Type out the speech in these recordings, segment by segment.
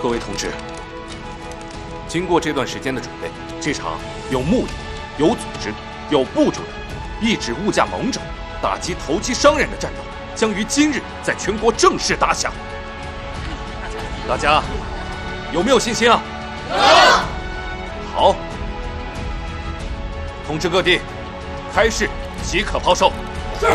各位同志，经过这段时间的准备，这场有目的、有组织、有部署的抑制物价猛涨、打击投机商人的战斗，将于今日在全国正式打响。大家有没有信心啊？有。好，通知各地，开市即可抛售。是。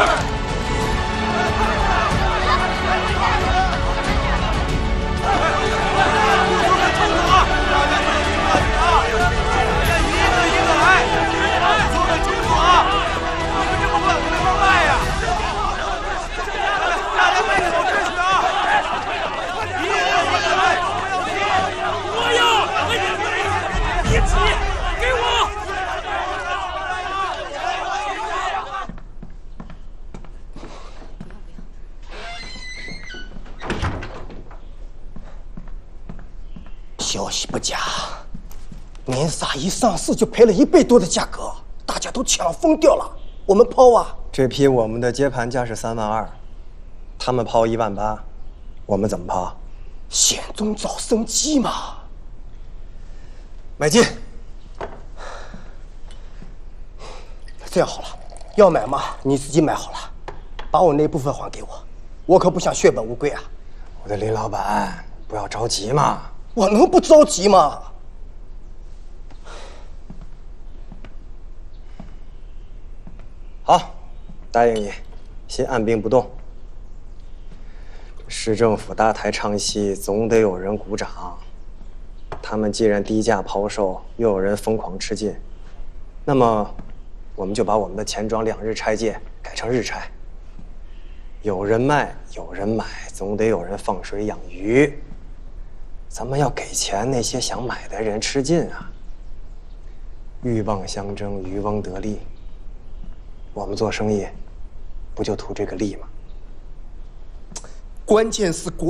消息不佳，年鲨一上市就赔了1倍多的价格，大家都抢疯掉了。我们抛啊！ 这批我们的接盘价是3.2万，他们抛1.8万，我们怎么抛？ 险中找生机嘛。 买进。 这样好了，要买嘛你自己买好了，把我那部分还给我，我可不想血本无归啊。 我的林老板，不要着急嘛。 我能不着急吗？ 好，答应你，先按兵不动。市政府搭台唱戏，总得有人鼓掌。他们既然低价抛售，又有人疯狂吃进，那么我们就把我们的钱庄2日拆借改成日拆。有人卖，有人买，总得有人放水养鱼。咱们要给钱那些想买的人吃劲啊！鹬蚌相争，渔翁得利。我们做生意，不就图这个利吗？ 关键是国。